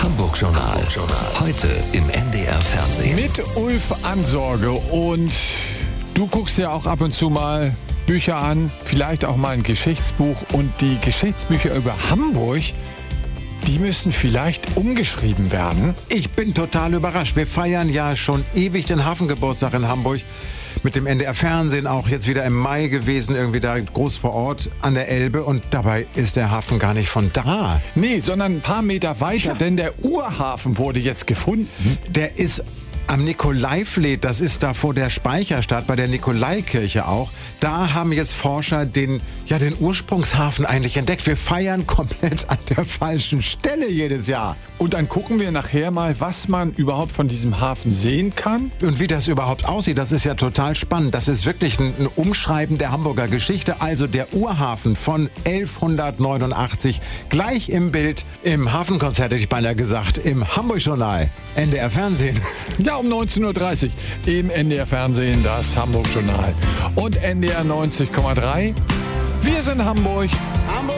Hamburg-Journal. Heute im NDR Fernsehen. Mit Ulf Ansorge. Und du guckst ja auch ab und zu mal Bücher an, vielleicht auch mal ein Geschichtsbuch. Und die Geschichtsbücher über Hamburg, die müssen vielleicht umgeschrieben werden. Ich bin total überrascht. Wir feiern ja schon ewig den Hafengeburtstag in Hamburg. Mit dem NDR Fernsehen auch jetzt wieder im Mai gewesen, irgendwie da groß vor Ort an der Elbe. Und dabei ist der Hafen gar nicht von da. Nee, sondern ein paar Meter weiter, Ja. denn der Urhafen wurde jetzt gefunden. Der ist am Nikolaivliet, das ist da vor der Speicherstadt, bei der Nikolaikirche auch. Da haben jetzt Forscher den Ursprungshafen eigentlich entdeckt. Wir feiern komplett an der falschen Stelle jedes Jahr. Und dann gucken wir nachher mal, was man überhaupt von diesem Hafen sehen kann. Und wie das überhaupt aussieht, das ist ja total spannend. Das ist wirklich ein Umschreiben der Hamburger Geschichte. Also der Urhafen von 1189, gleich im Bild, im Hafenkonzert, hätte ich beinahe gesagt, im Hamburg-Journal, NDR Fernsehen. Ja, um 19.30 Uhr im NDR Fernsehen, das Hamburg-Journal. Und NDR 90,3. Wir sind Hamburg.